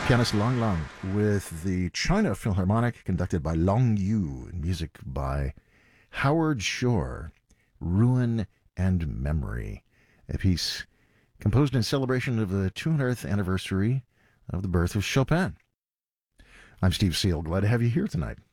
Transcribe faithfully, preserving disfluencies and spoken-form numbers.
Pianist Lang Lang with the China Philharmonic, conducted by Long Yu, and music by Howard Shore, Ruin and Memory, a piece composed in celebration of the two hundredth anniversary of the birth of Chopin. I'm Steve Seal. Glad to have you here tonight.